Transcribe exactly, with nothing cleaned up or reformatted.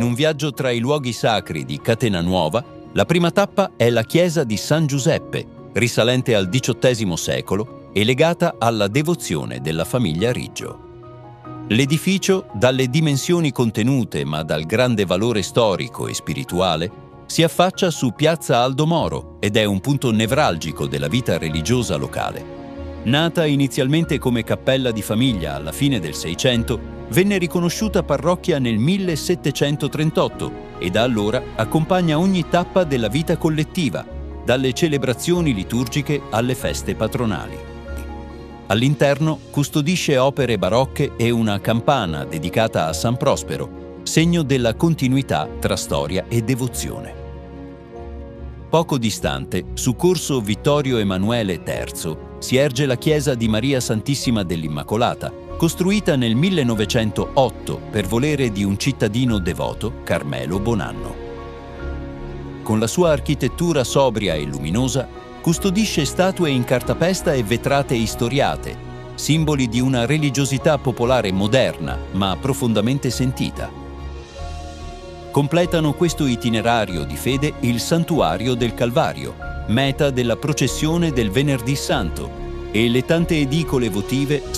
In un viaggio tra i luoghi sacri di Catenanuova, la prima tappa è la chiesa di San Giuseppe, risalente al diciottesimo secolo e legata alla devozione della famiglia Riggio. L'edificio, dalle dimensioni contenute ma dal grande valore storico e spirituale, si affaccia su Piazza Aldo Moro ed è un punto nevralgico della vita religiosa locale. Nata inizialmente come cappella di famiglia alla fine del Seicento, venne riconosciuta parrocchia nel millesettecentotrentotto e da allora accompagna ogni tappa della vita collettiva, dalle celebrazioni liturgiche alle feste patronali. All'interno custodisce opere barocche e una campana dedicata a San Prospero, segno della continuità tra storia e devozione. Poco distante, su corso Vittorio Emanuele terzo, si erge la chiesa di Maria Santissima dell'Immacolata, costruita nel millenovecentootto per volere di un cittadino devoto, Carmelo Bonanno. Con la sua architettura sobria e luminosa, custodisce statue in cartapesta e vetrate istoriate, simboli di una religiosità popolare moderna ma profondamente sentita. Completano questo itinerario di fede il Santuario del Calvario, meta della processione del Venerdì Santo, e le tante edicole votive